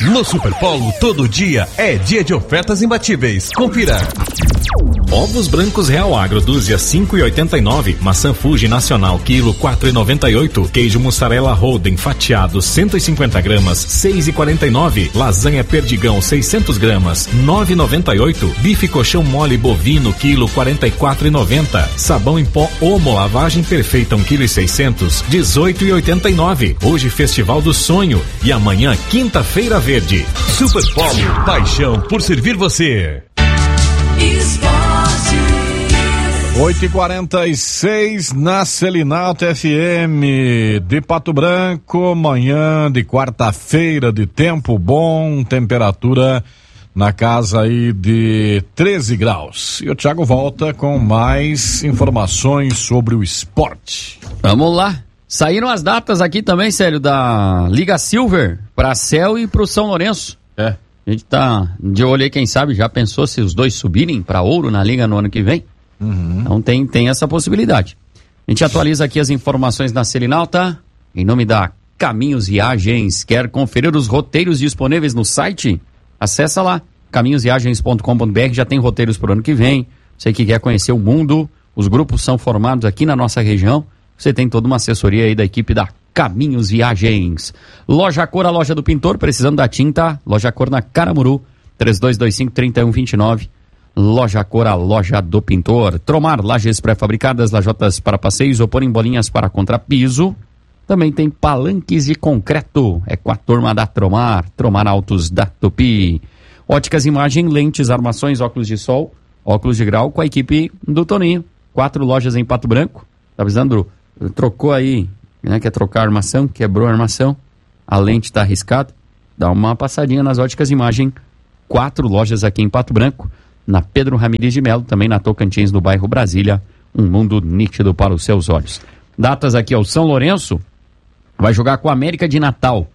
No Superpolo, todo dia é dia de ofertas imbatíveis. Confira. Ovos brancos Real Agro, dúzia 5,89. Maçã Fuji Nacional, quilo 4,98. Queijo mussarela Holden fatiado 150 gramas, 6,49. Lasanha Perdigão 600 gramas, 9,98. Bife colchão mole bovino, quilo 44,90. Sabão em pó Omo lavagem perfeita 1,6 kg, 18,89. Hoje Festival do Sonho e amanhã Quinta-feira Verde. Superpolo, paixão por servir você. 8h46 na Selinalto FM de Pato Branco, manhã de quarta-feira de tempo bom, temperatura na casa aí de 13 graus. E o Thiago volta com mais informações sobre o esporte. Vamos lá. Saíram as datas aqui também, Célio, da Liga Silver para Céu e pro São Lourenço. É. A gente tá de olho aí, quem sabe, já pensou se os dois subirem para ouro na Liga no ano que vem? Então tem essa possibilidade. A gente atualiza aqui as informações na Selinalta, em nome da Caminhos Viagens. Quer conferir os roteiros disponíveis no site? Acessa lá, caminhosviagens.com.br, já tem roteiros pro ano que vem. Você que quer conhecer o mundo, os grupos são formados aqui na nossa região. Você tem toda uma assessoria aí da equipe da Caminhos Viagens. Loja Cor, a loja do pintor, precisando da tinta. Loja Cor na Caramuru, 3225-3129. Loja Cor, a loja do pintor. Tromar, lajes pré-fabricadas, lajotas para passeios ou porem bolinhas para contrapiso. Também tem palanques de concreto. É com a turma da Tromar. Tromar Autos da Tupi. Óticas Imagem, lentes, armações, óculos de sol, óculos de grau com a equipe do Toninho. 4 lojas em Pato Branco. Tá precisando, trocou aí, né? Quer trocar a armação, quebrou a armação, a lente tá arriscada. Dá uma passadinha nas Óticas Imagem. 4 lojas aqui em Pato Branco. Na Pedro Ramires de Melo, também na Tocantins, no bairro Brasília. Um mundo nítido para os seus olhos. Datas aqui ao São Lourenço. Vai jogar com a América de Natal.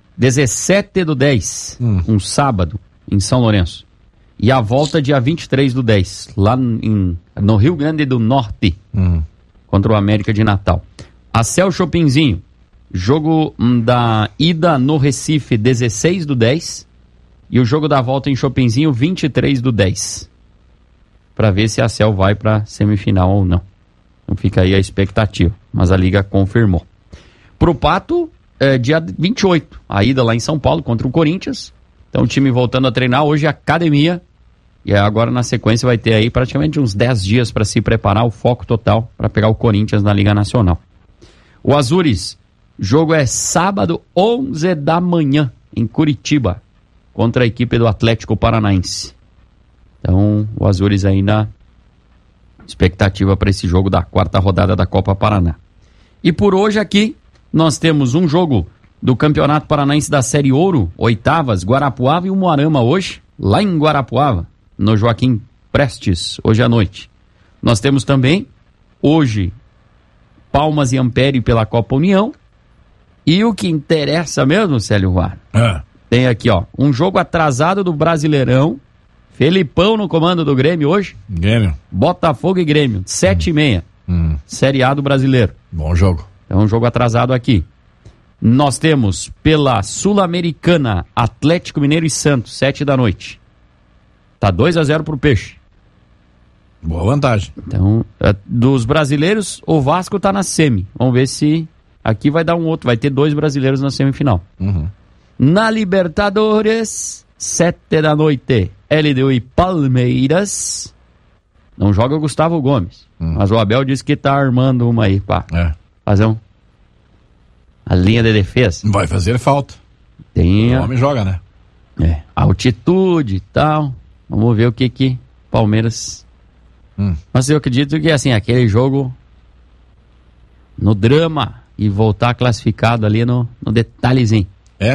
17/10, um sábado, em São Lourenço. E a volta dia 23/10, lá no Rio Grande do Norte. Contra o América de Natal. A Céu Shoppingzinho. Jogo da ida no Recife, 16/10. E o jogo da volta em Shoppingzinho, 23/10. Para ver se a Céu vai para semifinal ou não. Então fica aí a expectativa. Mas a Liga confirmou. Pro Pato, dia 28. A ida lá em São Paulo contra o Corinthians. Então o time voltando a treinar. Hoje academia. E agora na sequência vai ter aí praticamente uns 10 dias para se preparar. O foco total para pegar o Corinthians na Liga Nacional. O Azures. Jogo é sábado, 11 da manhã, em Curitiba. Contra a equipe do Atlético Paranaense. Então, o Azures aí na expectativa para esse jogo da 4ª rodada da Copa Paraná. E por hoje aqui, nós temos um jogo do Campeonato Paranaense da Série Ouro, 8º, Guarapuava e Umuarama hoje, lá em Guarapuava, no Joaquim Prestes, hoje à noite. Nós temos também, hoje, Palmas e Ampere pela Copa União. E o que interessa mesmo, Célio Ruar, tem aqui, ó, um jogo atrasado do Brasileirão. Felipão no comando do Grêmio hoje. Grêmio. Botafogo e Grêmio, 7h30. Série A do Brasileiro. Bom jogo. É um jogo atrasado aqui. Nós temos pela Sul-Americana, Atlético Mineiro e Santos, 7 da noite. Tá 2-0 pro Peixe. Boa vantagem. Então, dos brasileiros, o Vasco tá na semi. Vamos ver se aqui vai dar um outro. Vai ter 2 brasileiros na semifinal. Na Libertadores, 7 da noite, LDU e Palmeiras. Não joga o Gustavo Gomes. Mas o Abel disse que tá armando uma aí, pá. Fazer a linha de defesa. Vai fazer falta. Tem o homem joga, né? Altitude e tal. Vamos ver o que Palmeiras... Mas eu acredito que, assim, aquele jogo no drama e voltar classificado ali no detalhezinho.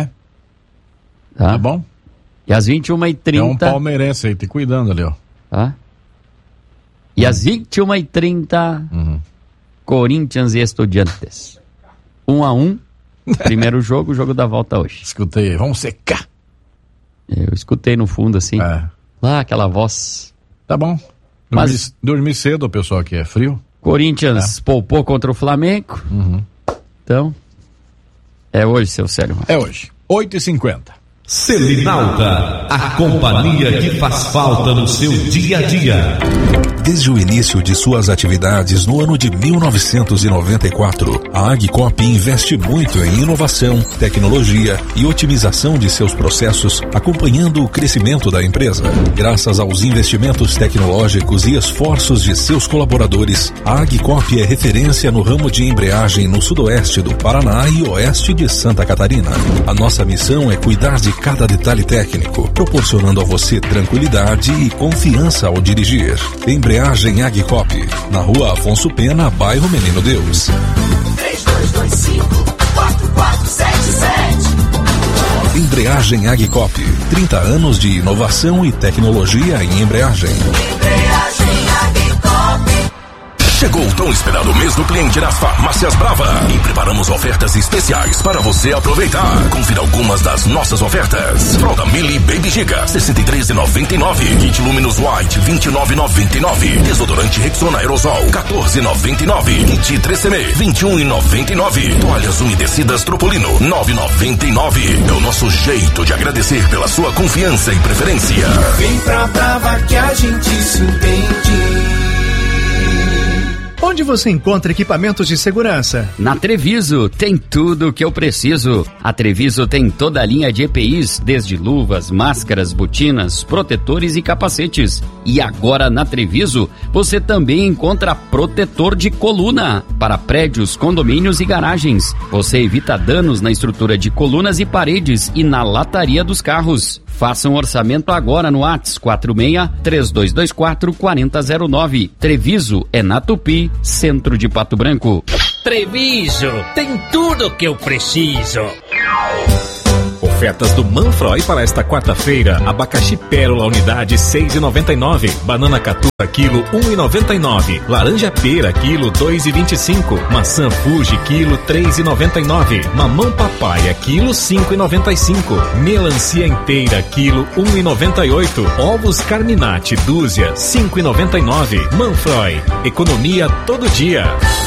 Tá bom? E às 21h30... É um palmeirense aí, te cuidando ali, ó. Tá? E às 21h30, Corinthians e Estudiantes. 1-1. Primeiro jogo, o jogo da volta hoje. Escutei aí, vamos secar. Eu escutei no fundo, assim. Lá, aquela voz. Tá bom. Dormir cedo, o pessoal aqui é frio. Corinthians poupou contra o Flamengo. Então, é hoje, seu Célio. É hoje. 8h50. Selinalta, a companhia que faz falta no seu dia a dia. Desde o início de suas atividades no ano de 1994, a Agcop investe muito em inovação, tecnologia e otimização de seus processos, acompanhando o crescimento da empresa. Graças aos investimentos tecnológicos e esforços de seus colaboradores, a Agcop é referência no ramo de embreagem no sudoeste do Paraná e oeste de Santa Catarina. A nossa missão é cuidar de cada detalhe técnico, proporcionando a você tranquilidade e confiança ao dirigir. Embreagem Agcop, na Rua Afonso Pena, bairro Menino Deus. 3225-4477. Embreagem Agcop, 30 anos de inovação e tecnologia em embreagem. Embreagem Agcop. Chegou o tão esperado mês do cliente nas Farmácias Brava e preparamos ofertas especiais para você aproveitar. Confira algumas das nossas ofertas. Fralda Mili Baby Giga, R$ 63,99. Kit Luminous White, R$ 29,99. Desodorante Rexona Aerosol, R$ 14,99. Kit 3CM, R$ 21,99. Toalhas umedecidas Tropolino, R$ 9,99. É o nosso jeito de agradecer pela sua confiança e preferência. Vem pra Brava que a gente se entende. Onde você encontra equipamentos de segurança? Na Treviso, tem tudo o que eu preciso. A Treviso tem toda a linha de EPIs, desde luvas, máscaras, botinas, protetores e capacetes. E agora na Treviso, você também encontra protetor de coluna para prédios, condomínios e garagens. Você evita danos na estrutura de colunas e paredes e na lataria dos carros. Faça um orçamento agora no WhatsApp 46-3224-4009. Treviso é na Tupi, centro de Pato Branco. Treviso, tem tudo que eu preciso. Ofertas do Manfroy para esta quarta-feira: abacaxi pérola unidade 6,99, banana catura quilo 1,99, laranja pera quilo 2,25, maçã Fuji quilo 3,99, mamão papaya quilo 5,95, melancia inteira quilo 1,98, ovos Carminati dúzia 5,99. Manfroy, economia todo dia.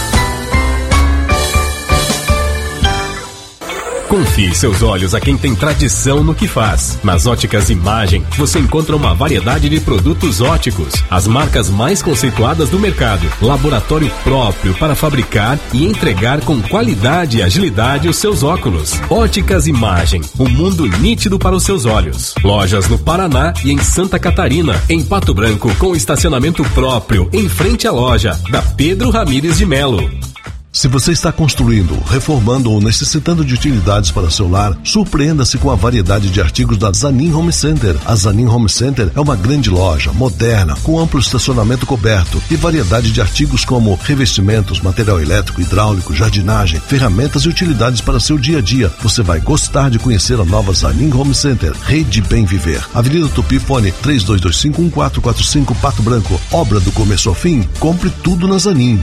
Confie seus olhos a quem tem tradição no que faz. Nas Óticas Imagem, você encontra uma variedade de produtos óticos, as marcas mais conceituadas do mercado, laboratório próprio para fabricar e entregar com qualidade e agilidade os seus óculos. Óticas Imagem, um mundo nítido para os seus olhos. Lojas no Paraná e em Santa Catarina, em Pato Branco, com estacionamento próprio, em frente à loja, da Pedro Ramires de Melo. Se você está construindo, reformando ou necessitando de utilidades para seu lar, surpreenda-se com a variedade de artigos da Zanin Home Center. A Zanin Home Center é uma grande loja, moderna, com amplo estacionamento coberto e variedade de artigos como revestimentos, material elétrico, hidráulico, jardinagem, ferramentas e utilidades para seu dia a dia. Você vai gostar de conhecer a nova Zanin Home Center, Rede Bem Viver. Avenida Tupi, fone 3225-1445, Pato Branco. Obra do começo ao fim, compre tudo na Zanin.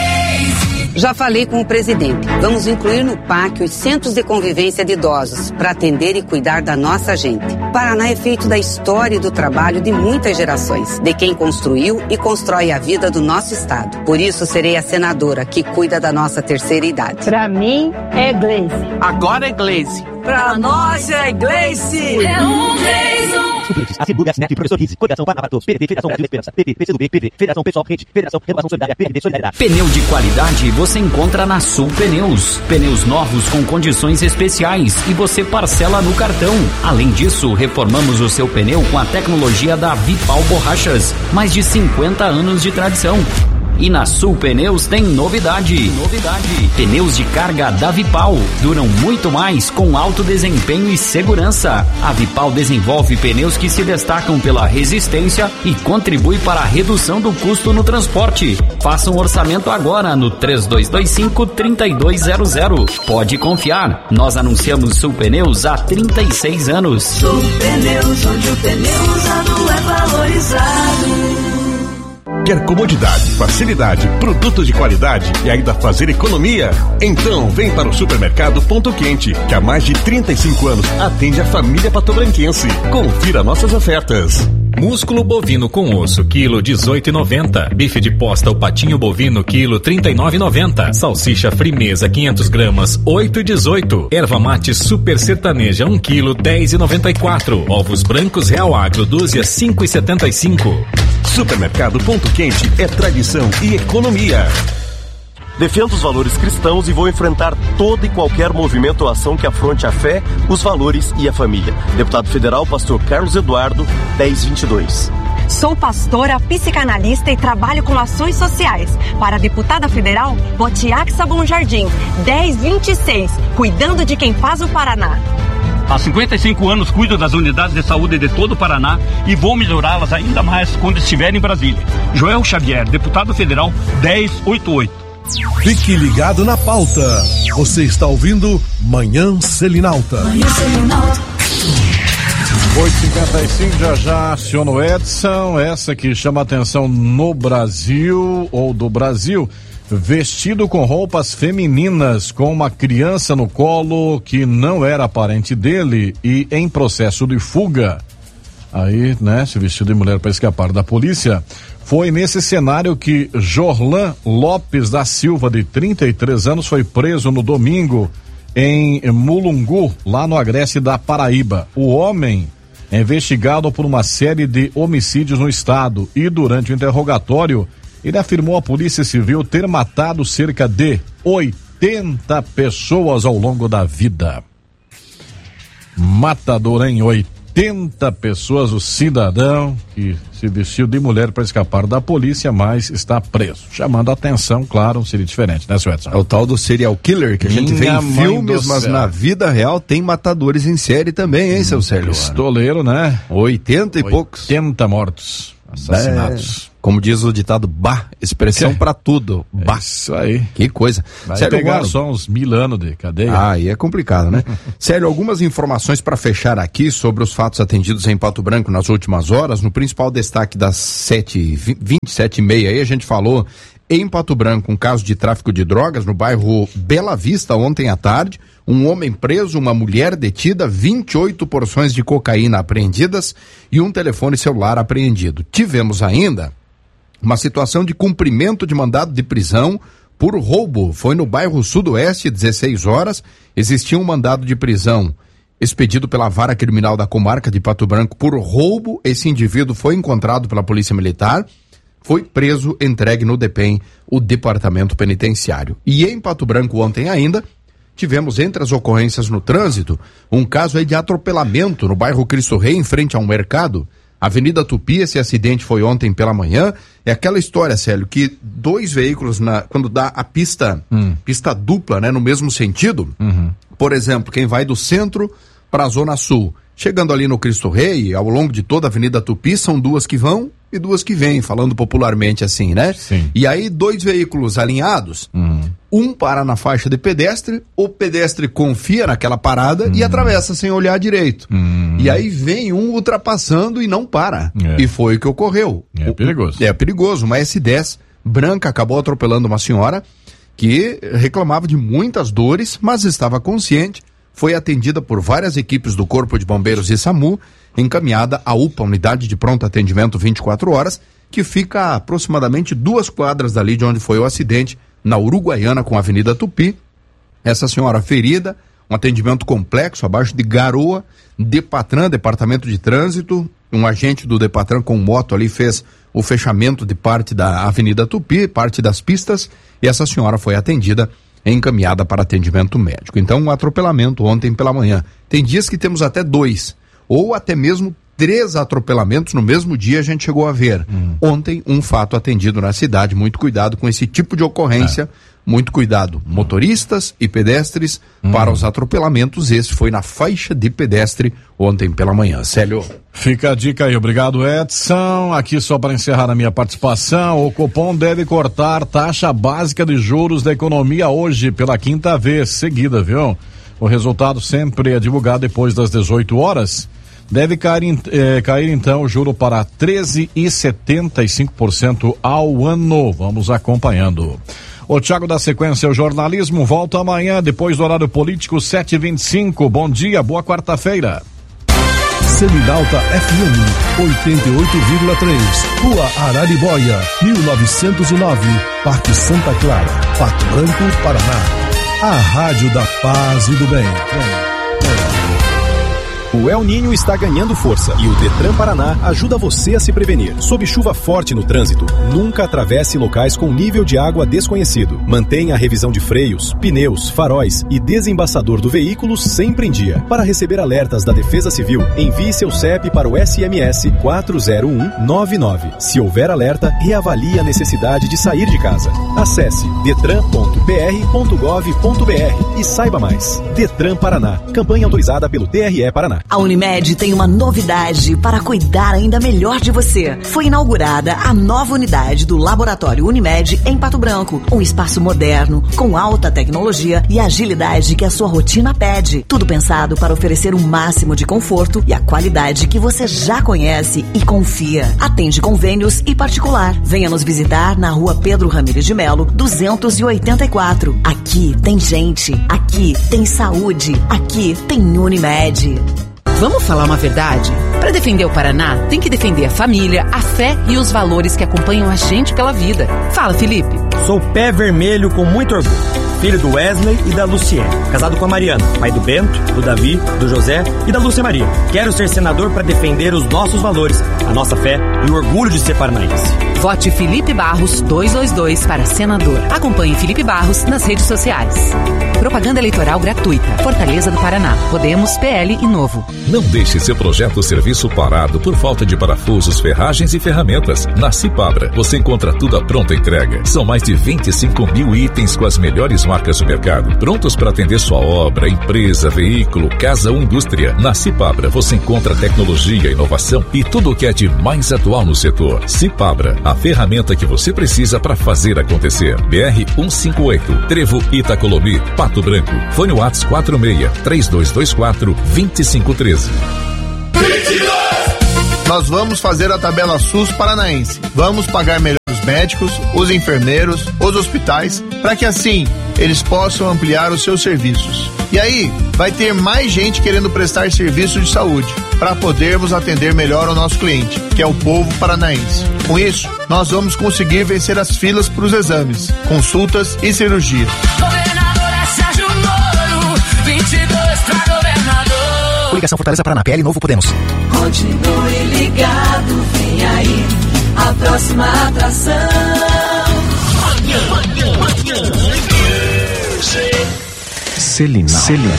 Já falei com o presidente. Vamos incluir no PAC os centros de convivência de idosos para atender e cuidar da nossa gente. Paraná é feito da história e do trabalho de muitas gerações, de quem construiu e constrói a vida do nosso estado. Por isso serei a senadora que cuida da nossa terceira idade. Pra mim é Gleice. Agora é Gleice. Pra nós é Gleice. É um Gleison. Atributo, Net, Professor Rizzi, Coligação para todos, PDT, Federação Brasil Esperança, PT, PCdoB, PV, Federação Pessoal Rede, Federação Renovação Solidária, PDT Solidariedade. Pneu de qualidade você encontra na Sul Pneus. Pneus novos com condições especiais e você parcela no cartão. Além disso, reformamos o seu pneu com a tecnologia da Vipal Borrachas. Mais de 50 anos de tradição. E na Sul Pneus tem novidade. Pneus de carga da Vipal duram muito mais com alto desempenho e segurança. A Vipal desenvolve pneus que se destacam pela resistência e contribui para a redução do custo no transporte. Faça um orçamento agora no 3225-3200. Pode confiar, nós anunciamos Sul Pneus há 36 anos. Sul Pneus, onde o pneu usado é valorizado. Quer comodidade, facilidade, produtos de qualidade e ainda fazer economia? Então vem para o Supermercado Ponto Quente, que há mais de 35 anos atende a família patobranquense. Confira nossas ofertas. Músculo bovino com osso, quilo 18,90. Bife de posta ou patinho bovino, quilo 39,90. Salsicha Frimeza 500 gramas, 8,18. Erva mate super sertaneja, 1 quilo, 10,94. Ovos brancos Real Agro, dúzia, 5,75. Supermercado Ponto Quente é tradição e economia. Defendo os valores cristãos e vou enfrentar todo e qualquer movimento ou ação que afronte a fé, os valores e a família. Deputado Federal, Pastor Carlos Eduardo, 1022. Sou pastora, psicanalista e trabalho com ações sociais. Para a deputada federal, vote Axa Bom Jardim, 1026, cuidando de quem faz o Paraná. Há 55 anos cuido das unidades de saúde de todo o Paraná e vou melhorá-las ainda mais quando estiver em Brasília. Joel Xavier, deputado federal, 1088. Fique ligado na pauta. Você está ouvindo Manhã Selinalta. 8h55, já aciona o Edson. Essa que chama atenção no Brasil, ou do Brasil, vestido com roupas femininas, com uma criança no colo que não era parente dele e em processo de fuga. Aí, né, se vestiu de mulher para escapar da polícia. Foi nesse cenário que Jorlan Lopes da Silva, de 33 anos, foi preso no domingo em Mulungu, lá no Agreste da Paraíba. O homem é investigado por uma série de homicídios no estado e durante o interrogatório ele afirmou à Polícia Civil ter matado cerca de 80 pessoas ao longo da vida. Matador em 80 pessoas, o cidadão que se vestiu de mulher para escapar da polícia, mas está preso. Chamando a atenção, claro, seria diferente, né, seu Edson? É o tal do serial killer que a gente vê em filmes, mas na vida real tem matadores em série também, hein, seu Sérgio? Pistoleiro, né? 80 e poucos. 80 mortos, assassinatos. Como diz o ditado, bah, expressão pra tudo. Bah. Isso aí. Que coisa. Vai Sério, pegar só uns 1000 anos de cadeia. Ah, aí é complicado, né? Sério, algumas informações para fechar aqui sobre os fatos atendidos em Pato Branco nas últimas horas. No principal destaque das 27h30 aí, a gente falou em Pato Branco um caso de tráfico de drogas no bairro Bela Vista ontem à tarde. Um homem preso, uma mulher detida, 28 porções de cocaína apreendidas e um telefone celular apreendido. Tivemos ainda uma situação de cumprimento de mandado de prisão por roubo. Foi no bairro Sudoeste, 16 horas. Existia um mandado de prisão expedido pela Vara Criminal da Comarca de Pato Branco por roubo. Esse indivíduo foi encontrado pela Polícia Militar, foi preso, entregue no DEPEN, o Departamento Penitenciário. E em Pato Branco ontem ainda, tivemos entre as ocorrências no trânsito, um caso aí de atropelamento no bairro Cristo Rei, em frente a um mercado. Avenida Tupi, esse acidente foi ontem pela manhã. É aquela história, Célio, que dois veículos, quando dá a pista dupla, né, no mesmo sentido, por exemplo, quem vai do centro para a Zona Sul, chegando ali no Cristo Rei, ao longo de toda a Avenida Tupi, são duas que vão e duas que vêm, falando popularmente assim, né? Sim. E aí, dois veículos alinhados, um para na faixa de pedestre, o pedestre confia naquela parada e atravessa sem olhar direito. E aí vem um ultrapassando e não para. E foi o que ocorreu. É perigoso. É perigoso. Uma S10 branca acabou atropelando uma senhora que reclamava de muitas dores, mas estava consciente. Foi atendida por várias equipes do Corpo de Bombeiros e SAMU, encaminhada à UPA, Unidade de Pronto Atendimento 24 horas, que fica a aproximadamente 2 quadras dali de onde foi o acidente, na Uruguaiana com a Avenida Tupi. Essa senhora ferida, um atendimento complexo, abaixo de garoa, Depatran, Departamento de Trânsito, um agente do Depatran com moto ali fez o fechamento de parte da Avenida Tupi, parte das pistas, e essa senhora foi atendida, encaminhada para atendimento médico. Então, um atropelamento ontem pela manhã. Tem dias que temos até 2, ou até mesmo 3 atropelamentos no mesmo dia a gente chegou a ver. Ontem, um fato atendido na cidade. Muito cuidado com esse tipo de ocorrência. Muito cuidado. Motoristas e pedestres para os atropelamentos. Esse foi na faixa de pedestre ontem pela manhã. Célio. Fica a dica aí. Obrigado, Edson. Aqui só para encerrar a minha participação, o Copom deve cortar taxa básica de juros da economia hoje pela 5ª vez seguida, viu? O resultado sempre é divulgado depois das 18 horas. Deve cair então o juro para 13,75% ao ano. Vamos acompanhando. O Thiago da sequência, o jornalismo volta amanhã, depois do horário político, 7h25. Bom dia, boa quarta-feira. Selinalta FM 88,3, Rua Araribóia, 1909, Parque Santa Clara, Pato Branco, Paraná. A Rádio da Paz e do Bem. O El Niño está ganhando força e o Detran Paraná ajuda você a se prevenir. Sob chuva forte no trânsito, nunca atravesse locais com nível de água desconhecido. Mantenha a revisão de freios, pneus, faróis e desembaçador do veículo sempre em dia. Para receber alertas da Defesa Civil, envie seu CEP para o SMS 40199. Se houver alerta, reavalie a necessidade de sair de casa. Acesse detran.br.gov.br e saiba mais. Detran Paraná, campanha autorizada pelo TRE Paraná. A Unimed tem uma novidade para cuidar ainda melhor de você. Foi inaugurada a nova unidade do Laboratório Unimed em Pato Branco. Um espaço moderno, com alta tecnologia e agilidade que a sua rotina pede. Tudo pensado para oferecer o máximo de conforto e a qualidade que você já conhece e confia. Atende convênios e particular. Venha nos visitar na Rua Pedro Ramires de Melo, 284. Aqui tem gente, aqui tem saúde, aqui tem Unimed. Vamos falar uma verdade? Para defender o Paraná, tem que defender a família, a fé e os valores que acompanham a gente pela vida. Fala, Felipe. Sou pé vermelho com muito orgulho. Filho do Wesley e da Luciene. Casado com a Mariana. Pai do Bento, do Davi, do José e da Lúcia Maria. Quero ser senador para defender os nossos valores, a nossa fé e o orgulho de ser paranaense. Vote Felipe Barros 222 para senador. Acompanhe Felipe Barros nas redes sociais. Propaganda eleitoral gratuita. Fortaleza do Paraná. Podemos, PL e Novo. Não deixe seu projeto ou serviço parado por falta de parafusos, ferragens e ferramentas. Na Cipabra, você encontra tudo à pronta entrega. São mais de 25 mil itens com as melhores marcas do mercado, prontos para atender sua obra, empresa, veículo, casa ou indústria. Na Cipabra, você encontra tecnologia, inovação e tudo o que é de mais atual no setor. Cipabra, a ferramenta que você precisa para fazer acontecer. BR 158, Trevo Itacolomi, Pato Branco. Fone WhatsApp 46-3224-2513. Nós vamos fazer a tabela SUS paranaense. Vamos pagar melhor os médicos, os enfermeiros, os hospitais, para que assim eles possam ampliar os seus serviços. E aí, vai ter mais gente querendo prestar serviço de saúde, para podermos atender melhor o nosso cliente, que é o povo paranaense. Com isso, nós vamos conseguir vencer as filas para os exames, consultas e cirurgia. Coligação Fortaleza Paraná, PL Novo Podemos. Continue ligado, vem aí a próxima atração. Selinal.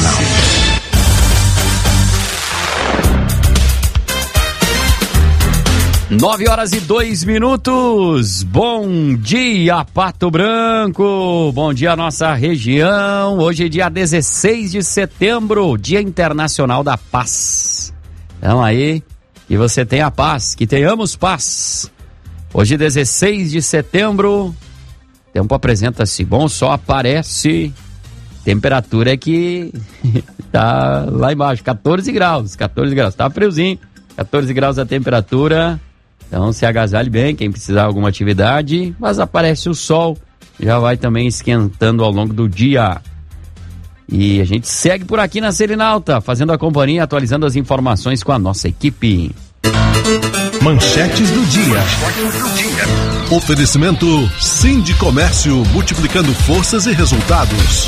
9h02. Bom dia, Pato Branco. Bom dia, nossa região. Hoje é dia 16 de setembro, Dia Internacional da Paz. Então aí, que você tenha paz, que tenhamos paz. Hoje, 16 de setembro, tempo apresenta-se bom, só aparece. Temperatura é que tá lá embaixo, 14 graus. Tá friozinho, 14 graus a temperatura. Então se agasalhe bem, quem precisar de alguma atividade, mas aparece o sol, já vai também esquentando ao longo do dia. E a gente segue por aqui na Selinalta, fazendo a companhia, atualizando as informações com a nossa equipe. Manchetes do dia. Oferecimento Sindicomércio, multiplicando forças e resultados.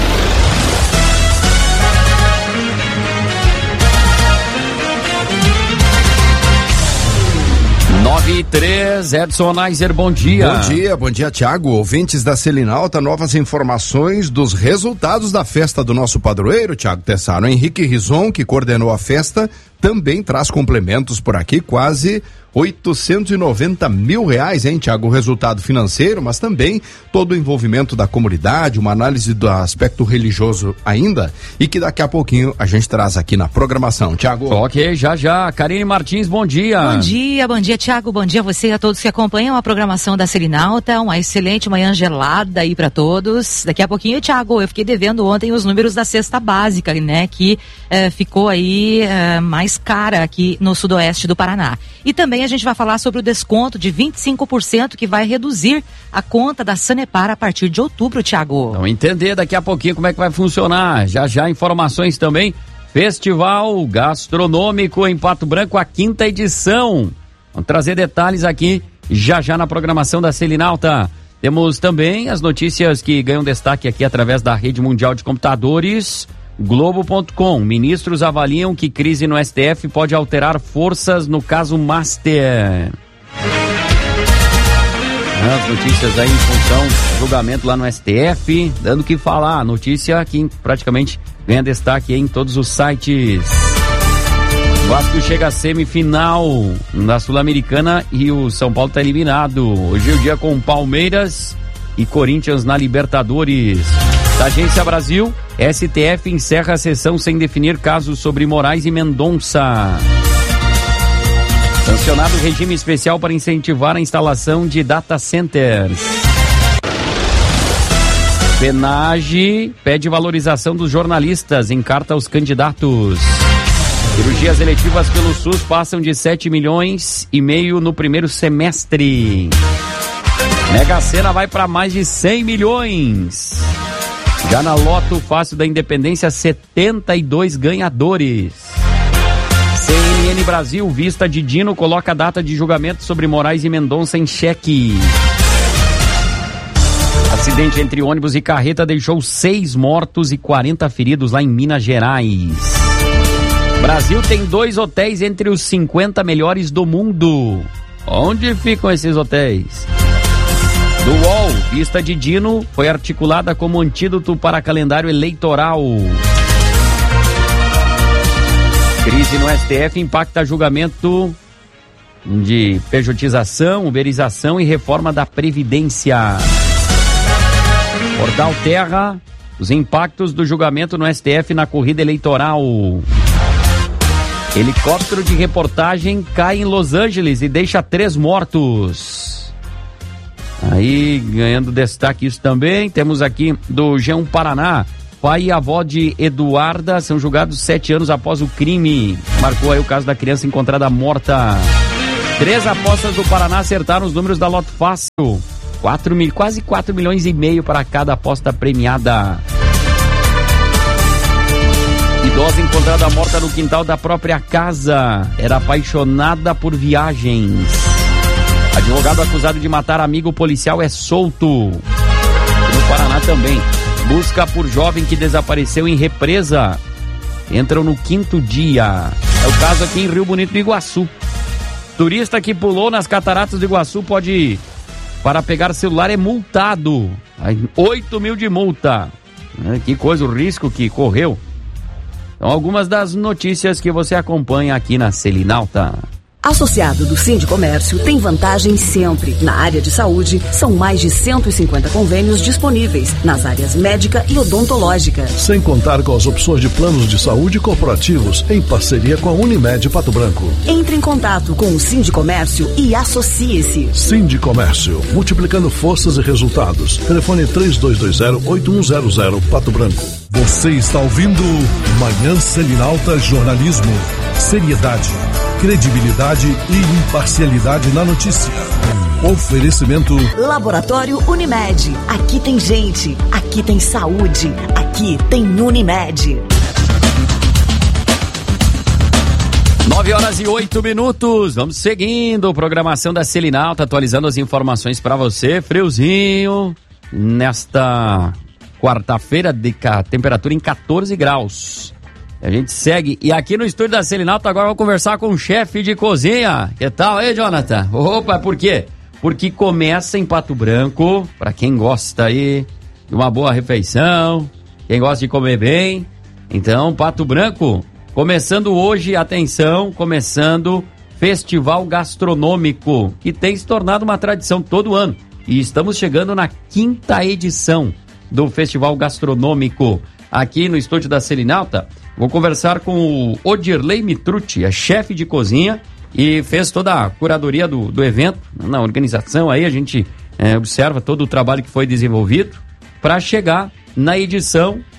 9h03, Edson Neiser, bom dia. Bom dia, Thiago. Ouvintes da Selinalta, novas informações dos resultados da festa do nosso padroeiro, Thiago Tessaro. Henrique Rison, que coordenou a festa, também traz complementos por aqui, quase 890 mil reais, hein, Thiago? O resultado financeiro, mas também todo o envolvimento da comunidade, uma análise do aspecto religioso ainda, e que daqui a pouquinho a gente traz aqui na programação. Thiago. Ok, já. Karine Martins, bom dia. Bom dia, Thiago. Bom dia a você e a todos que acompanham a programação da Selinalta. Uma excelente manhã gelada aí para todos. Daqui a pouquinho, Thiago, eu fiquei devendo ontem os números da cesta básica, né, que ficou aí mais cara aqui no sudoeste do Paraná. E também a gente vai falar sobre o desconto de 25% que vai reduzir a conta da Sanepar a partir de outubro, Thiago. Vamos entender daqui a pouquinho como é que vai funcionar. Já informações também Festival Gastronômico em Pato Branco, a 5ª edição. Vamos trazer detalhes aqui já na programação da Selinalta. Temos também as notícias que ganham destaque aqui através da Rede Mundial de Computadores, Globo.com. Ministros avaliam que crise no STF pode alterar forças no caso Master. As notícias aí em função do julgamento lá no STF, dando o que falar. Notícia que praticamente ganha destaque em todos os sites. Vasco chega à semifinal na Sul-Americana e o São Paulo está eliminado. Hoje é o dia com Palmeiras e Corinthians na Libertadores. Da Agência Brasil, STF encerra a sessão sem definir casos sobre Moraes e Mendonça. Sancionado regime especial para incentivar a instalação de data centers. Penage pede valorização dos jornalistas em carta aos candidatos. Cirurgias eletivas pelo SUS passam de 7,5 milhões no primeiro semestre. Mega Sena vai para mais de 100 milhões. Já na Loto Fácil da Independência, 72 ganhadores. CNN Brasil, vista de Dino, coloca a data de julgamento sobre Moraes e Mendonça em xeque. Acidente entre ônibus e carreta deixou 6 mortos e 40 feridos lá em Minas Gerais. Brasil tem 2 hotéis entre os 50 melhores do mundo. Onde ficam esses hotéis? Do UOL, vista de Dino foi articulada como antídoto para calendário eleitoral. Crise no STF impacta julgamento de pejotização, uberização e reforma da Previdência. Portal Terra, os impactos do julgamento no STF na corrida eleitoral. Helicóptero de reportagem cai em Los Angeles e deixa 3 mortos. Aí, ganhando destaque isso também, temos aqui do G1 Paraná. Pai e avó de Eduarda são julgados 7 anos após o crime. Marcou aí o caso da criança encontrada morta. 3 apostas do Paraná acertaram os números da Loto Fácil. Quase 4,5 milhões para cada aposta premiada. Idosa encontrada morta no quintal da própria casa. Era apaixonada por viagens. Advogado acusado de matar amigo policial é solto. No Paraná também. Busca por jovem que desapareceu em represa. Entram no 5º dia. É o caso aqui em Rio Bonito do Iguaçu. Turista que pulou nas cataratas do Iguaçu pode, para pegar celular, é multado. 8 mil de multa. Que coisa, o risco que correu. Então, algumas das notícias que você acompanha aqui na Selinalta. Associado do Sindicomércio tem vantagem sempre. Na área de saúde, são mais de 150 convênios disponíveis nas áreas médica e odontológica. Sem contar com as opções de planos de saúde corporativos em parceria com a Unimed Pato Branco. Entre em contato com o Sindicomércio e associe-se. Sindicomércio, multiplicando forças e resultados. Telefone 3220-8100 Pato Branco. Você está ouvindo Manhã Selinalta Jornalismo. Seriedade, credibilidade e imparcialidade na notícia. Oferecimento Laboratório Unimed. Aqui tem gente, aqui tem saúde, aqui tem Unimed. 9h08. Vamos seguindo. Programação da Selinalta, atualizando as informações para você. Friozinho nesta quarta-feira, de temperatura em 14 graus. A gente segue. E aqui no estúdio da Selinalta agora eu vou conversar com o chefe de cozinha. Que tal aí, Jonathan? Opa, por quê? Porque começa em Pato Branco, para quem gosta aí de uma boa refeição, quem gosta de comer bem. Então, Pato Branco, começando hoje, atenção, começando Festival Gastronômico, que tem se tornado uma tradição todo ano. E estamos chegando na 5ª edição do Festival Gastronômico. Aqui no estúdio da Selinalta, vou conversar com o Odirley Mitrucci, é chefe de cozinha e fez toda a curadoria do evento, na organização. Aí a gente observa todo o trabalho que foi desenvolvido para chegar na edição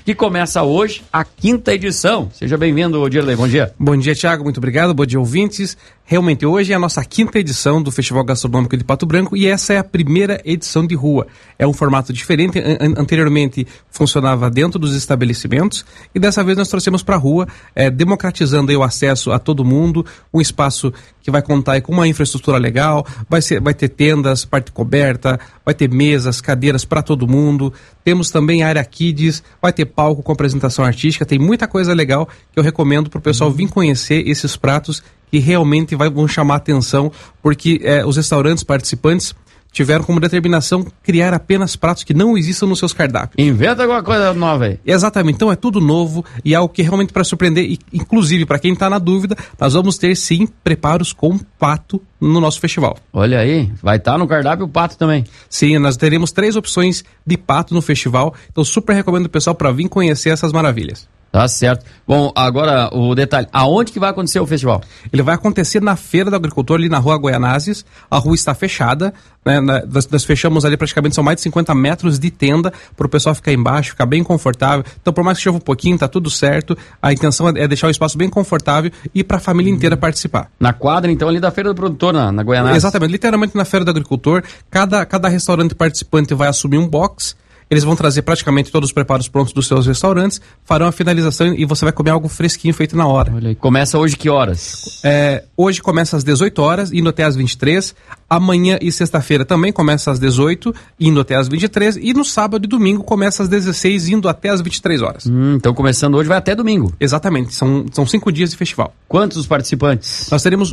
que começa hoje a 5ª edição. Seja bem-vindo, Dirley, bom dia. Bom dia, Thiago, muito obrigado, bom dia, ouvintes. Realmente, hoje é a nossa 5ª edição do Festival Gastronômico de Pato Branco e essa é a primeira edição de rua. É um formato diferente, anteriormente funcionava dentro dos estabelecimentos e dessa vez nós trouxemos para a rua, democratizando aí o acesso a todo mundo, um espaço que vai contar aí com uma infraestrutura legal, vai ter tendas, parte coberta, vai ter mesas, cadeiras para todo mundo, temos também a área Kids, vai ter palco com apresentação artística, tem muita coisa legal que eu recomendo para o pessoal vir conhecer esses pratos que realmente vão chamar a atenção, porque os restaurantes participantes tiveram como determinação criar apenas pratos que não existam nos seus cardápios. Inventa alguma coisa nova aí. Exatamente, então é tudo novo e algo que realmente para surpreender, e, inclusive para quem está na dúvida, nós vamos ter sim preparos com pato no nosso festival. Olha aí, vai estar no cardápio o pato também. Sim, nós teremos 3 opções de pato no festival, então super recomendo o pessoal para vir conhecer essas maravilhas. Tá certo. Bom, agora o detalhe, aonde que vai acontecer o festival? Ele vai acontecer na Feira do Agricultor, ali na Rua Goianásias. A rua está fechada, né? Nós fechamos ali praticamente, são mais de 50 metros de tenda para o pessoal ficar embaixo, ficar bem confortável. Então, por mais que chova um pouquinho, tá tudo certo. A intenção é deixar o espaço bem confortável e para a família inteira participar. Na quadra, então, ali da Feira do Produtor, na Goianásias? Exatamente, literalmente na Feira do Agricultor. Cada restaurante participante vai assumir um box. Eles vão trazer praticamente todos os preparos prontos dos seus restaurantes, farão a finalização e você vai comer algo fresquinho, feito na hora. Olha aí. Começa hoje que horas? Hoje começa às 18 horas, indo até às 23. Amanhã e sexta-feira também começa às 18, indo até às 23. E no sábado e domingo começa às 16, indo até às 23 horas. Então começando hoje vai até domingo. Exatamente, são 5 dias de festival. Quantos participantes? Nós teremos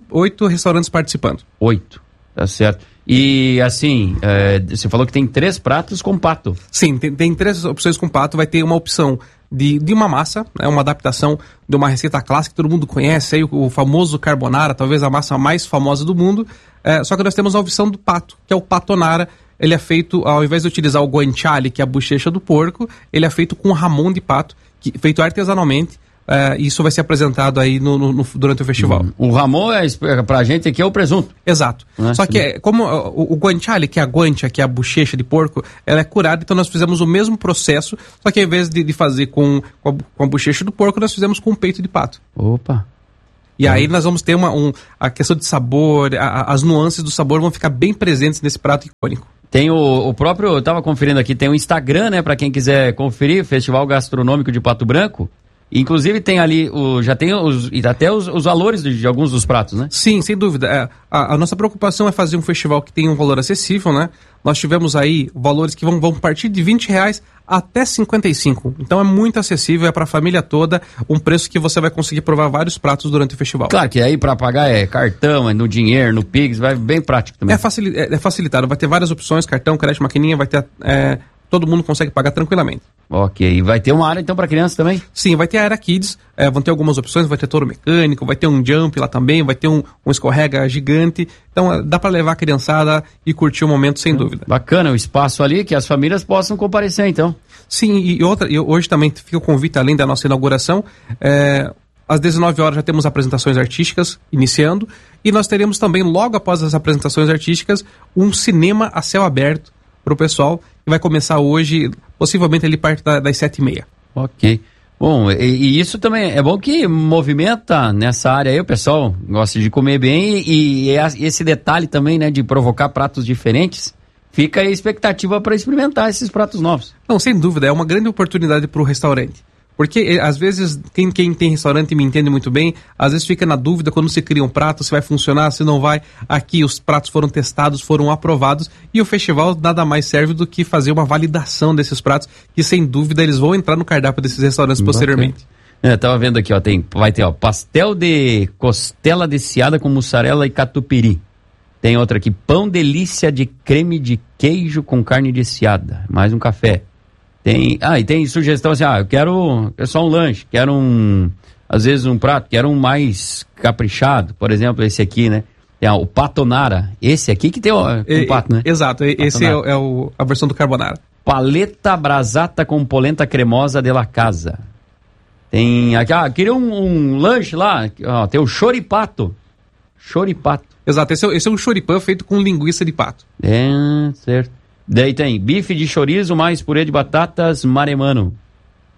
8 restaurantes participando. 8, tá certo. E assim, você falou que tem 3 pratos com pato. Sim, tem 3 opções com pato. Vai ter uma opção de uma massa, uma adaptação de uma receita clássica que todo mundo conhece, aí, o famoso carbonara, talvez a massa mais famosa do mundo. Só que nós temos a opção do pato, que é o patonara. Ele é feito, ao invés de utilizar o guanciale, que é a bochecha do porco, ele é feito com ramon de pato, feito artesanalmente. Isso vai ser apresentado aí durante o festival. O ramon, pra gente aqui, é o presunto. Exato. Só que como o guanciale, que é a guancia, que é a bochecha de porco, ela é curada, então nós fizemos o mesmo processo, só que ao invés de fazer com a bochecha do porco, nós fizemos com o peito de pato. Opa! E aí nós vamos ter a questão de sabor, as nuances do sabor vão ficar bem presentes nesse prato icônico. Tem o próprio, eu tava conferindo aqui, tem o Instagram, né, pra quem quiser conferir, Festival Gastronômico de Pato Branco. Inclusive tem ali, já tem até os valores de alguns dos pratos, né? Sim, sem dúvida. A nossa preocupação é fazer um festival que tenha um valor acessível, né? Nós tivemos aí valores que vão partir de R$20 até 55. Então é muito acessível, é para a família toda, um preço que você vai conseguir provar vários pratos durante o festival. Claro que aí para pagar é cartão, é no dinheiro, no Pix, vai bem prático também. É facilitado, vai ter várias opções, cartão, crédito, maquininha, vai ter... todo mundo consegue pagar tranquilamente. Ok, e vai ter uma área então para crianças também? Sim, vai ter a área Kids, vão ter algumas opções, vai ter touro mecânico, vai ter um jump lá também, vai ter um escorrega gigante, então dá para levar a criançada e curtir o momento sem dúvida. Bacana, o espaço ali que as famílias possam comparecer então. Sim, e hoje também fica o convite, além da nossa inauguração, às 19 horas já temos apresentações artísticas iniciando, e nós teremos também, logo após as apresentações artísticas, um cinema a céu aberto para o pessoal, que vai começar hoje, possivelmente ali perto das 7h30. Ok. Bom, e isso também é bom que movimenta nessa área aí, o pessoal gosta de comer bem e esse detalhe também, né, de provocar pratos diferentes, fica aí a expectativa para experimentar esses pratos novos. Não, sem dúvida, é uma grande oportunidade para o restaurante. Porque, às vezes, quem tem restaurante me entende muito bem, às vezes fica na dúvida quando se cria um prato, se vai funcionar, se não vai. Aqui os pratos foram testados, foram aprovados, e o festival nada mais serve do que fazer uma validação desses pratos, que sem dúvida eles vão entrar no cardápio desses restaurantes posteriormente. Tava vendo aqui, vai ter, pastel de costela desfiada com mussarela e catupiry. Tem outra aqui, pão delícia de creme de queijo com carne desfiada. Mais um café. E tem sugestão assim, eu quero só um lanche, quero às vezes um prato, quero um mais caprichado, por exemplo, esse aqui, né? O patonara, esse aqui que tem o pato, né? Exato, esse é a versão do carbonara. Paleta brasata com polenta cremosa de la casa. Tem aqui, queria um lanche lá, tem o choripato. Exato, esse é um choripã feito com linguiça de pato. Certo. Daí tem bife de chorizo mais purê de batatas maremano.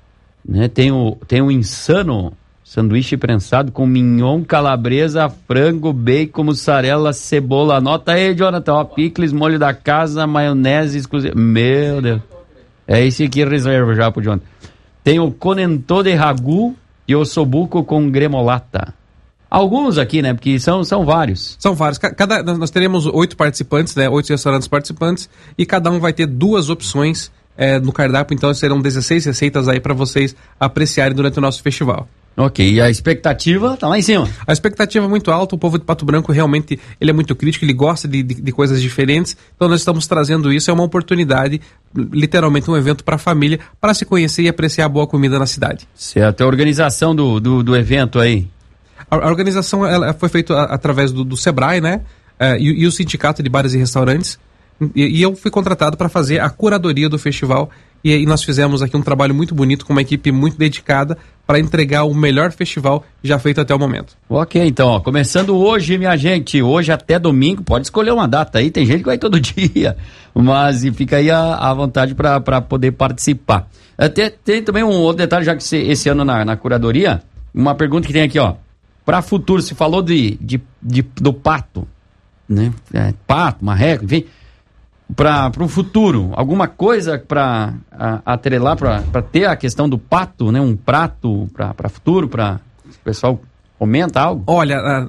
né? Tem o insano sanduíche prensado com mignon, calabresa, frango, bacon, mussarela, cebola. Anota aí, Jonathan, ó, picles, molho da casa, maionese exclusiva. Meu Deus. É esse aqui reserva já pro Jonathan. Tem o conentô de ragu e ossobuco com gremolata. Alguns aqui, né? Porque são vários. São vários. Nós teremos 8 participantes, né? 8 restaurantes participantes, e cada um vai ter 2 opções no cardápio, então serão 16 receitas aí para vocês apreciarem durante o nosso festival. Ok, e a expectativa tá lá em cima? A expectativa é muito alta, o povo de Pato Branco realmente ele é muito crítico, ele gosta de coisas diferentes, então nós estamos trazendo isso, é uma oportunidade, literalmente um evento para a família, para se conhecer e apreciar a boa comida na cidade. Certo, a organização do evento aí? A organização ela foi feita através do Sebrae, né? E o Sindicato de Bares e Restaurantes. E eu fui contratado para fazer a curadoria do festival. E nós fizemos aqui um trabalho muito bonito, com uma equipe muito dedicada, para entregar o melhor festival já feito até o momento. Ok, então, ó, começando hoje, minha gente, hoje até domingo, pode escolher uma data aí, tem gente que vai todo dia, mas fica aí à vontade para poder participar. Tem também um outro detalhe, já que esse ano na curadoria, uma pergunta que tem aqui, ó. Para futuro, se falou do pato, né? Pato, marreco, enfim. Para o futuro, alguma coisa para atrelar, para ter a questão do pato, né? Um prato para futuro, para o pessoal comenta algo? Olha,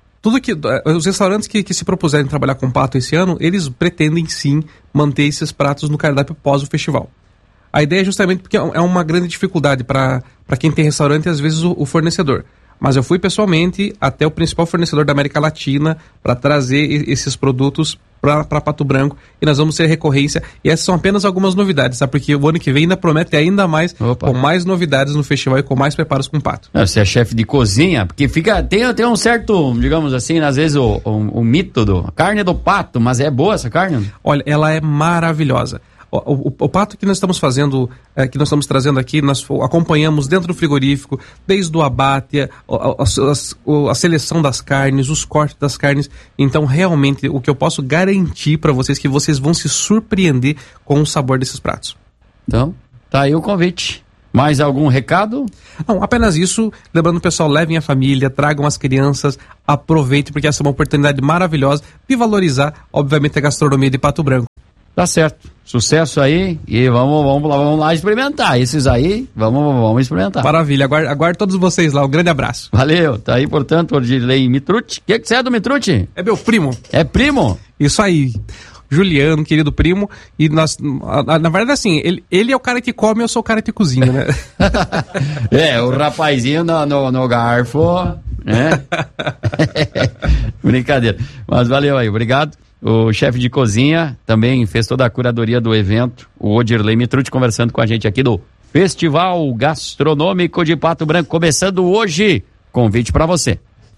os restaurantes que se propuserem trabalhar com pato esse ano, eles pretendem sim manter esses pratos no cardápio pós o festival. A ideia é justamente porque é uma grande dificuldade para quem tem restaurante e às vezes o fornecedor. Mas eu fui pessoalmente até o principal fornecedor da América Latina para trazer esses produtos para Pato Branco, e nós vamos ter recorrência, e essas são apenas algumas novidades, sabe? Porque o ano que vem ainda promete ainda mais, com mais novidades no festival e com mais preparos com pato. Você é chefe de cozinha, porque tem um certo, digamos assim, às vezes o mito da carne do pato, mas é boa essa carne? Olha, ela é maravilhosa. O pato que nós estamos fazendo, que nós estamos trazendo aqui, nós acompanhamos dentro do frigorífico, desde o abate, a seleção das carnes, os cortes das carnes. Então, realmente, o que eu posso garantir para vocês é que vocês vão se surpreender com o sabor desses pratos. Então, tá aí o convite. Mais algum recado? Não, apenas isso. Lembrando, pessoal, levem a família, tragam as crianças, aproveitem, porque essa é uma oportunidade maravilhosa de valorizar, obviamente, a gastronomia de Pato Branco. Tá certo. Sucesso aí e vamos lá experimentar. Esses aí, vamos experimentar. Maravilha. Aguardo todos vocês lá. Um grande abraço. Valeu. Tá aí, portanto, Odilei Mitrucci. O que você é do Mitrucci? É meu primo. É primo? Isso aí. Juliano, querido primo. E nós, na verdade, assim, ele é o cara que come, eu sou o cara que cozinha, né? O rapazinho no garfo, né? Brincadeira. Mas valeu aí, obrigado. O chefe de cozinha também fez toda a curadoria do evento, o Odirley Mitrucci, conversando com a gente aqui do Festival Gastronômico de Pato Branco, começando hoje. Convite para você.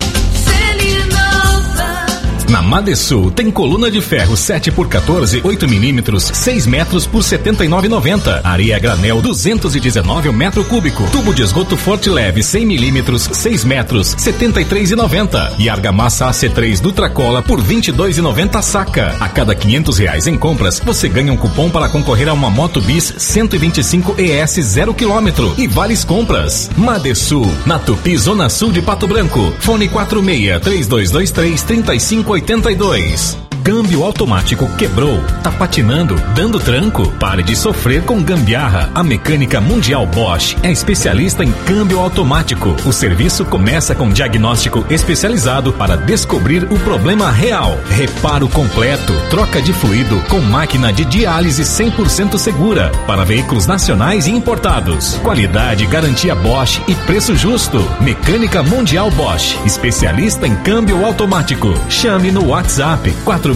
Na Madesul tem coluna de ferro 7x14, 8 milímetros, 6 metros por R$ 79,90. Areia granel 219 metro cúbico. Tubo de esgoto forte leve 100 milímetros, 6 metros, R$ 73,90. E argamassa AC3 Dutracola por R$ 22,90 saca. A cada R$500 em compras, você ganha um cupom para concorrer a uma Moto Bis 125 ES 0 km e várias compras. Madesul, na Tupi, Zona Sul de Pato Branco. Fone 46-3223-3582. Câmbio automático quebrou, tá patinando, dando tranco? Pare de sofrer com gambiarra. A Mecânica Mundial Bosch é especialista em câmbio automático. O serviço começa com diagnóstico especializado para descobrir o problema real. Reparo completo, troca de fluido com máquina de diálise 100% segura para veículos nacionais e importados. Qualidade, garantia Bosch e preço justo. Mecânica Mundial Bosch, especialista em câmbio automático. Chame no WhatsApp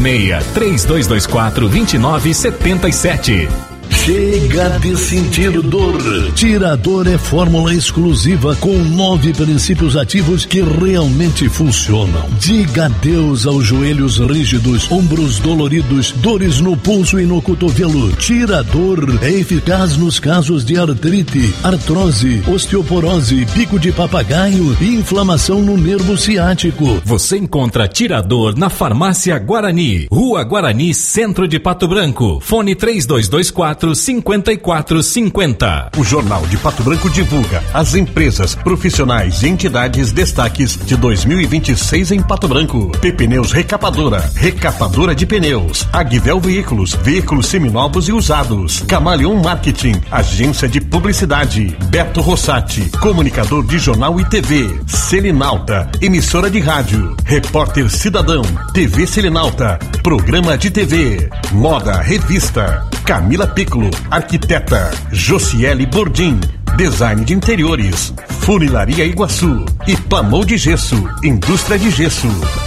46-3224-2977. Chega de sentir dor. Tirador é fórmula exclusiva com 9 princípios ativos que realmente funcionam. Diga adeus aos joelhos rígidos, ombros doloridos, dores no pulso e no cotovelo. Tirador é eficaz nos casos de artrite, artrose, osteoporose, pico de papagaio e inflamação no nervo ciático. Você encontra Tirador na Farmácia Guarani, Rua Guarani, Centro de Pato Branco. Fone 3224 345450. O Jornal de Pato Branco divulga as empresas, profissionais e entidades destaques de 2026 em Pato Branco. Pneus Recapadora, recapadora de pneus. Agvel Veículos, veículos seminovos e usados. Camaleon Marketing, agência de publicidade. Beto Rossati, comunicador de jornal e TV. Selinalta, emissora de rádio. Repórter Cidadão, TV Selinalta, programa de TV. Moda, revista. Camila Piccolo, arquiteta. Josiele Bordim, design de interiores. Funilaria Iguaçu e Plamou de Gesso, indústria de gesso.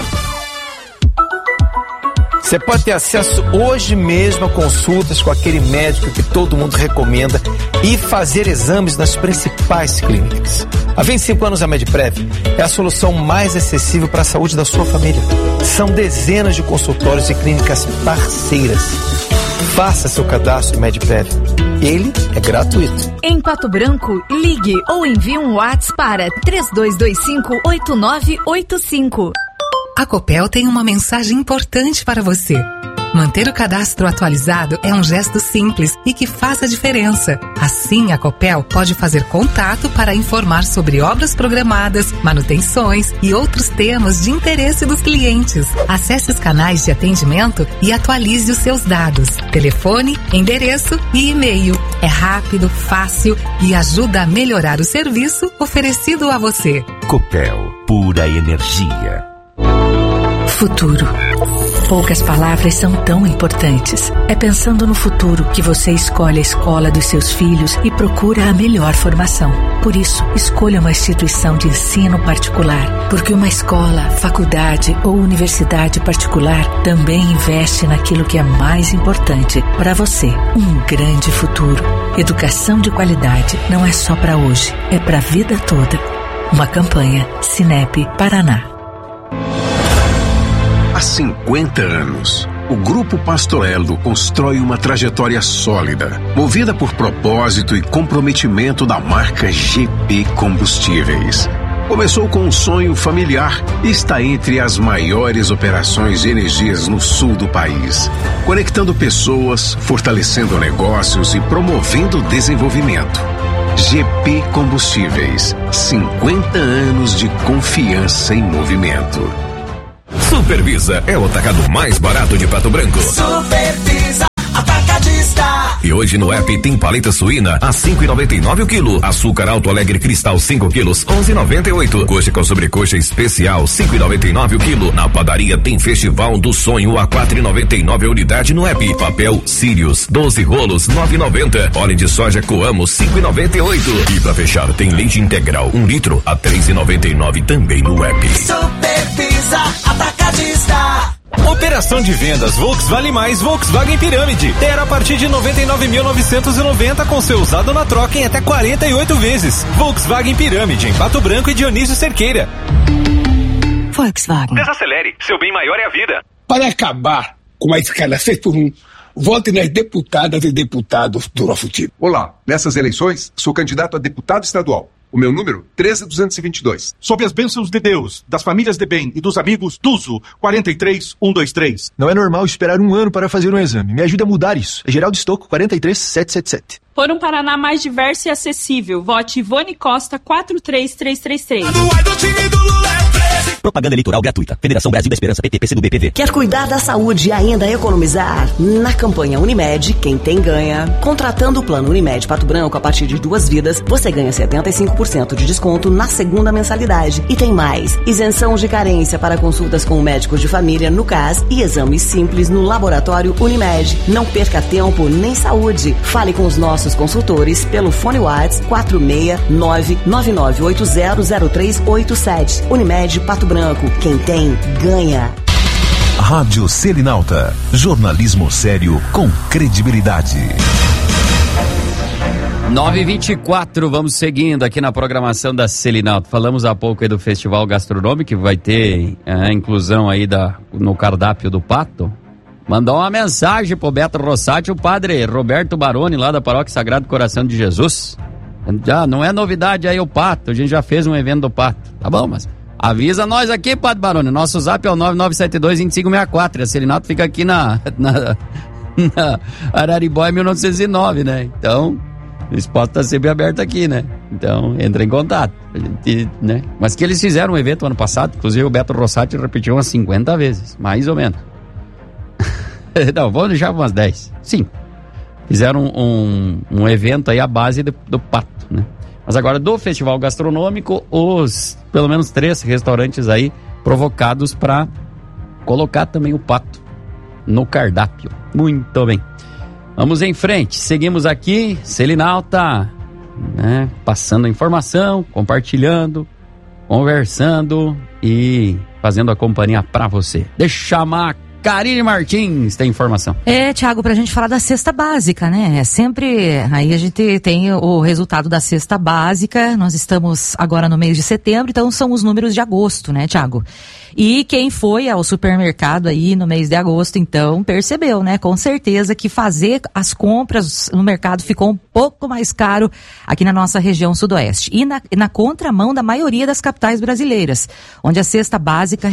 Você pode ter acesso hoje mesmo a consultas com aquele médico que todo mundo recomenda e fazer exames nas principais clínicas. Há 25 anos a Medprev é a solução mais acessível para a saúde da sua família. São dezenas de consultórios e clínicas parceiras. Faça seu cadastro Medprev. Ele é gratuito. Em Pato Branco, ligue ou envie um WhatsApp para 3225-8985. A Copel tem uma mensagem importante para você. Manter o cadastro atualizado é um gesto simples e que faz a diferença. Assim, a Copel pode fazer contato para informar sobre obras programadas, manutenções e outros temas de interesse dos clientes. Acesse os canais de atendimento e atualize os seus dados. Telefone, endereço e e-mail. É rápido, fácil e ajuda a melhorar o serviço oferecido a você. Copel, pura energia. Futuro. Poucas palavras são tão importantes. É pensando no futuro que você escolhe a escola dos seus filhos e procura a melhor formação. Por isso, escolha uma instituição de ensino particular, porque uma escola, faculdade ou universidade particular também investe naquilo que é mais importante para você, um grande futuro. Educação de qualidade não é só para hoje, é para a vida toda. Uma campanha Sinep Paraná. Há 50 anos, o Grupo Pastorello constrói uma trajetória sólida, movida por propósito e comprometimento da marca GP Combustíveis. Começou com um sonho familiar e está entre as maiores operações de energias no sul do país, conectando pessoas, fortalecendo negócios e promovendo o desenvolvimento. GP Combustíveis, 50 anos de confiança em movimento. Supervisa é o atacado mais barato de Pato Branco. Supervisa Atacadista. E hoje no app tem paleta suína a 5,99 o quilo. Açúcar Alto Alegre Cristal 5 quilos, 11,98. Coxa com sobrecoxa especial 5,99 o quilo. Na padaria tem Festival do Sonho a 4,99 a unidade no app. Papel Sirius 12 rolos 9,90. Óleo de soja Coamo 5,98. E pra fechar tem leite integral 1 litro a 3,99 também no app. Supervisa Atacadista. Operação de vendas Volks Vale Mais Volkswagen Pirâmide. Ter a partir de 99.990 com seu usado na troca em até 48 vezes. Volkswagen Pirâmide em Pato Branco e Dionísio Cerqueira. Volkswagen. Desacelere, seu bem maior é a vida. Para acabar com a escala 6x1, vote nas deputadas e deputados do nosso time. Olá, nessas eleições sou candidato a deputado estadual. O meu número, 13222. Sob as bênçãos de Deus, das famílias de bem e dos amigos, Tuzo, 43123. Não é normal esperar um ano para fazer um exame. Me ajude a mudar isso. É Geraldo Stocco, 43777. Por um Paraná mais diverso e acessível, vote Ivone Costa, 43333. Propaganda eleitoral gratuita. Federação Brasil da Esperança, PT, PCdoB, PV. Quer cuidar da saúde e ainda economizar? Na campanha Unimed, quem tem ganha. Contratando o plano Unimed Pato Branco a partir de 2 vidas, você ganha 75% de desconto na segunda mensalidade. E tem mais: isenção de carência para consultas com médicos de família no CAS e exames simples no laboratório Unimed. Não perca tempo nem saúde. Fale com os nossos consultores pelo fone WhatsApp 469-99800387. Unimed Pato Branco. Quem tem, ganha. Rádio Selinalta. Jornalismo sério com credibilidade. 9h24, vamos seguindo aqui na programação da Selinalta. Falamos há pouco aí do Festival Gastronômico, que vai ter a inclusão aí no cardápio do Pato. Mandou uma mensagem pro Beto Rossati, o padre Roberto Baroni, lá da Paróquia Sagrado Coração de Jesus. Já não é novidade aí o Pato, a gente já fez um evento do Pato. Tá bom, mas avisa nós aqui, Padre Baroni. Nosso zap é o 9972-2564. A Selinalta fica aqui Araribóia 1909, né? Então, o espaço está sempre aberto aqui, né? Então, entra em contato. Né? Mas que eles fizeram um evento ano passado, inclusive o Beto Rossati repetiu umas 50 vezes, mais ou menos. Não, vamos deixar umas 10. Sim. Fizeram um evento aí à base do pato, né? Mas agora, do festival gastronômico, pelo menos 3 restaurantes aí provocados para colocar também o pato no cardápio. Muito bem. Vamos em frente. Seguimos aqui. Selinalta, né? Passando a informação, compartilhando, conversando e fazendo a companhia para você. Deixa eu chamar Karine Martins, tem informação. Tiago, pra gente falar da cesta básica, né? Sempre, aí a gente tem o resultado da cesta básica, nós estamos agora no mês de setembro, então são os números de agosto, né, Tiago? E quem foi ao supermercado aí no mês de agosto, então, percebeu, né? Com certeza que fazer as compras no mercado ficou um pouco mais caro aqui na nossa região sudoeste. E na contramão da maioria das capitais brasileiras, onde a cesta básica